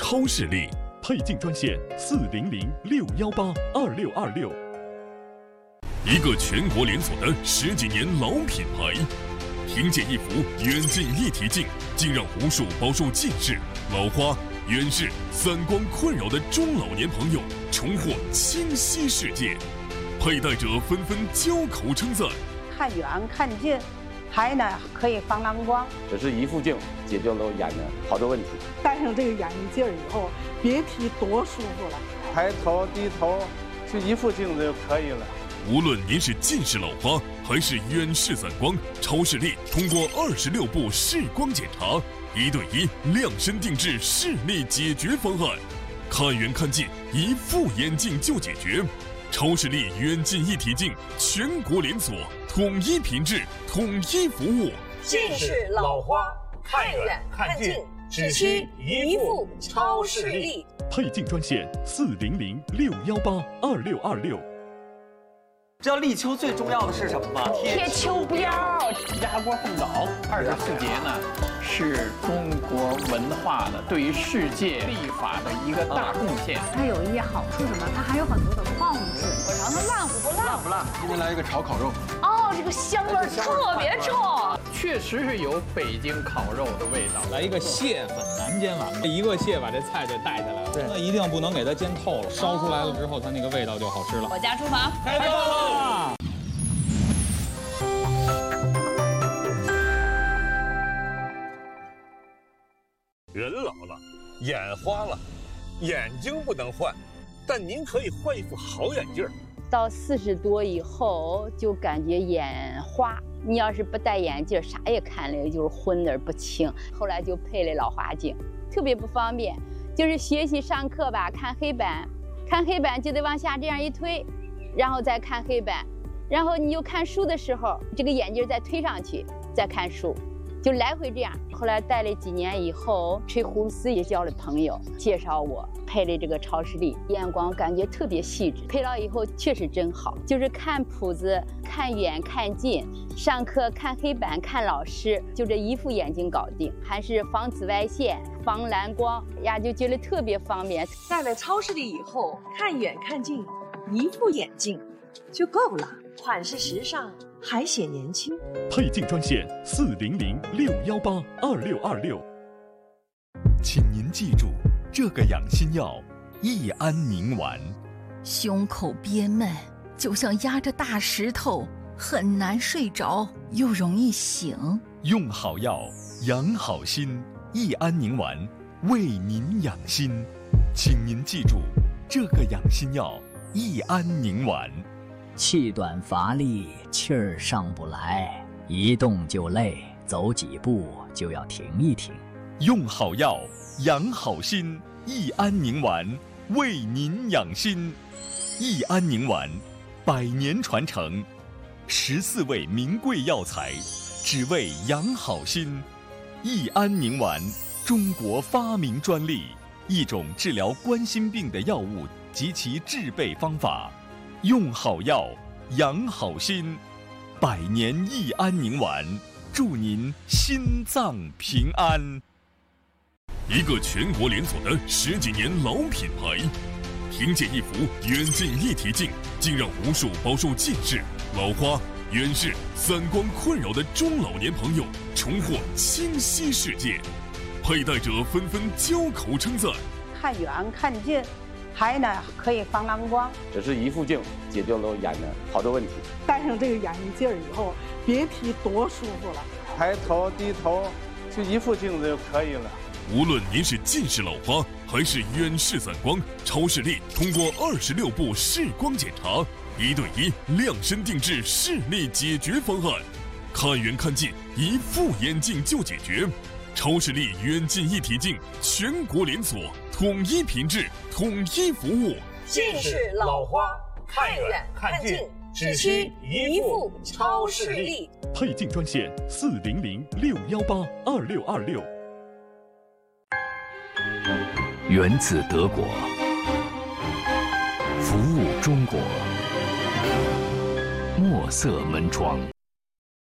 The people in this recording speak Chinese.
超视力。配镜专线400-618-2626。一个全国连锁的10几年老品牌，凭借一副远近一体镜，竟让无数饱受近视、老花、远视、散光困扰的中老年朋友重获清晰世界。佩戴者纷纷交口称赞。 看远看近，还呢可以防蓝光。 只是一副镜解决了我眼的好多问题。 戴上这个眼镜以后，别提多舒服了。 抬头低头，就一副镜子就可以了。 无论您是近视老花还是远视散光，超视力通过26步视光检查，1对1量身定制视力解决方案，看远看近一副眼镜就解决。超视力远近一体镜全国连锁，统一品质，统一服务。 近视老花看远看近，只需一副超视力。 配镜专线400-618-2626。 知道立秋最重要的是什么吗？ 贴秋膘。 压锅凤爪。24节呢，是中国文化的对于世界历法的一个大贡献。 它有一些好处什么？它还有很多的矿物质，然后它烂乎不烂？ 烂不烂？今天来一个炒烤肉。 哦，这个香味特别重。 确实是有北京烤肉的味道。 来一个蟹粉南煎丸，一个蟹把这菜就带下来了。对，那一定不能给它煎透了，烧出来了之后，它那个味道就好吃了。 我家厨房开动了。 人老了，眼花了，眼睛不能换，但您可以换一副好眼镜。 到40多以后就感觉眼花，你要是不戴眼镜，啥也看了就是昏而不清。后来就配了老花镜，特别不方便。就是学习上课吧，看黑板就得往下这样一推，然后再看黑板，然后你又看书的时候，这个眼镜再推上去，再看书。就来回这样。后来戴了几年以后，吹胡丝也交了朋友，介绍我配了这个超视力，眼光感觉特别细致。配了以后确实真好，就是看谱子、看远看近，上课看黑板、看老师，就这一副眼镜搞定，还是防紫外线、防蓝光呀，就觉得特别方便。 戴了超视力以后，看远看近，一副眼镜就够了，款式时尚，还显年轻。 配镜专线400-618-2626。请您记住这个养心药益安宁丸。 胸口憋闷，就像压着大石头，很难睡着，又容易醒。 用好药，养好心，益安宁丸为您养心。请您记住这个养心药益安宁丸。 气短乏力，气儿上不来，一动就累，走几步就要停一停。 用好药，养好心，益安宁丸为您养心。益安宁丸100年传承，14味名贵药材，只为养好心。益安宁丸，中国发明专利，一种治疗冠心病的药物及其制备方法。用好药，养好心，100年益安宁丸，祝您心脏平安。一个全国连锁的10几年老品牌，凭借一副远近一体镜，竟让无数饱受近视、老花、远视、散光困扰的中老年朋友重获清晰世界。佩戴者纷纷交口称赞。 看远看近，还呢可以防蓝光。 只是一副镜解决了我眼的好多问题。 戴上这个眼镜以后，别提多舒服了。 抬头低头，就一副镜子就可以了。 无论您是近视老花还是远视散光，超视力通过26步视光检查，1对1量身定制视力解决方案，看远看近一副眼镜就解决。超视力远近一体镜全国连锁，统一品质，统一服务。 近视老花看远看近，只需一副超视力。 配镜专线400-618-2626。 源自德国，服务中国，墨色门窗。